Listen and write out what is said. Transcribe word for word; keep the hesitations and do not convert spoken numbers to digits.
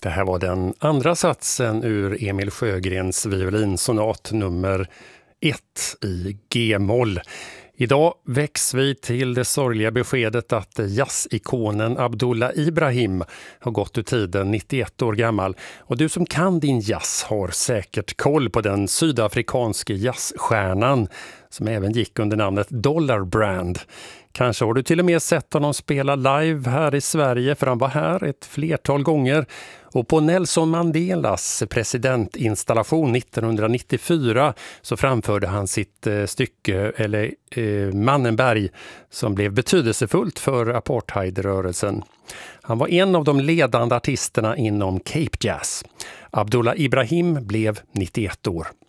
Det här var den andra satsen ur Emil Sjögrens violinsonat nummer ett i G-moll. Idag väcks vi till det sorgliga beskedet att jazzikonen Abdullah Ibrahim har gått ur tiden, nittioett år gammal. Och du som kan din jazz har säkert koll på den sydafrikanske jazzstjärnan som även gick under namnet Dollar Brand. Kanske har du till och med sett honom spela live här i Sverige, för han var här ett flertal gånger. Och på Nelson Mandelas presidentinstallation nittonhundranittiofyra så framförde han sitt eh, stycke, eller eh, Mannenberg, som blev betydelsefullt för apartheidrörelsen. Han var en av de ledande artisterna inom Cape Jazz. Abdullah Ibrahim blev nittioett år.